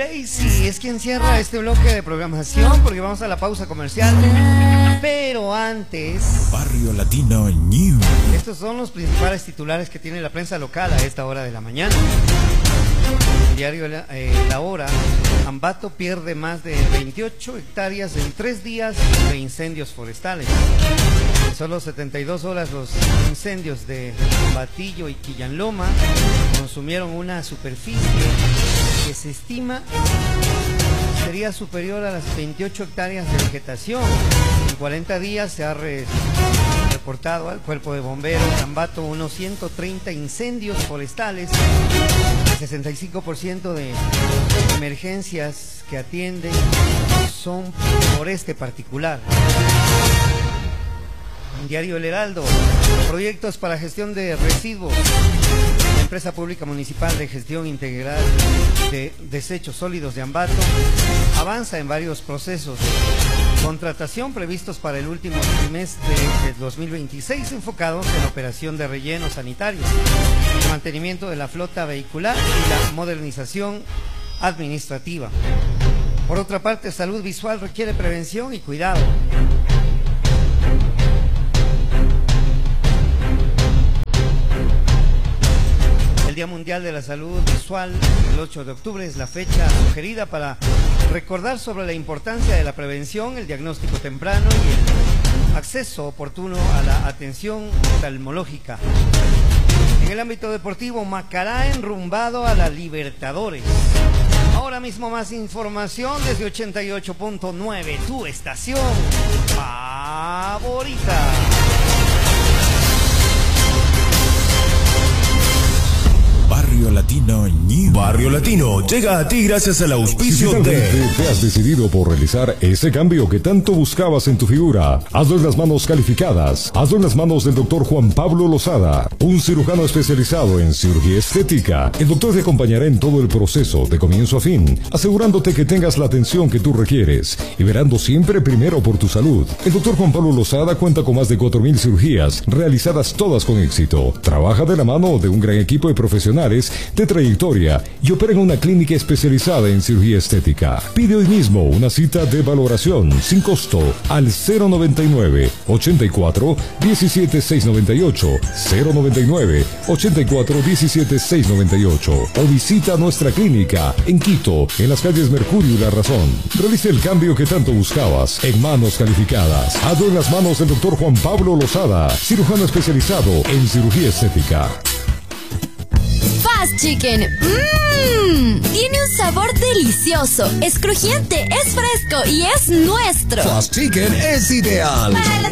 Gracie es quien cierra este bloque de programación porque vamos a la pausa comercial. Pero antes, Barrio Latino New. Estos son los principales titulares que tiene la prensa local a esta hora de la mañana. El diario La Hora: Ambato pierde más de 28 hectáreas en 3 días de incendios forestales. En solo 72 horas los incendios de Batillo y Quillanloma consumieron una superficie que se estima sería superior a las 28 hectáreas de vegetación. En 40 días se ha reportado al Cuerpo de Bomberos de Ambato unos 130 incendios forestales. El 65% de emergencias que atienden son por este particular. En diario El Heraldo: proyectos para gestión de residuos. La empresa pública municipal de gestión integral de desechos sólidos de Ambato avanza en varios procesos de contratación previstos para el último trimestre de 2026, enfocados en la operación de relleno sanitario, el mantenimiento de la flota vehicular y la modernización administrativa. Por otra parte, salud visual requiere prevención y cuidado. El Día Mundial de la Salud Visual, el 8 de octubre, es la fecha sugerida para recordar sobre la importancia de la prevención, el diagnóstico temprano y el acceso oportuno a la atención oftalmológica. En el ámbito deportivo, Macará enrumbado a la Libertadores. Ahora mismo más información desde 88.9, tu estación favorita. Barrio Latino New. Barrio Latino llega a ti gracias al auspicio Si de... te has decidido por realizar ese cambio que tanto buscabas en tu figura, hazlo en las manos calificadas. Hazlo en las manos del doctor Juan Pablo Lozada, un cirujano especializado en cirugía estética. El doctor te acompañará en todo el proceso, de comienzo a fin, asegurándote que tengas la atención que tú requieres y verando siempre primero por tu salud. El doctor Juan Pablo Lozada cuenta con más de 4.000 cirugías, realizadas todas con éxito. Trabaja de la mano de un gran equipo de profesionales de trayectoria y opera en una clínica especializada en cirugía estética. Pide hoy mismo una cita de valoración sin costo al 099 84 17 698, 099 84 17 698, o visita nuestra clínica en Quito, en las calles Mercurio y La Razón. Realice el cambio que tanto buscabas en manos calificadas. Hazlo en las manos del doctor Juan Pablo Lozada, cirujano especializado en cirugía estética. Fast Chicken. Tiene un sabor delicioso, es crujiente, es fresco y es nuestro. Fast Chicken es ideal. Para la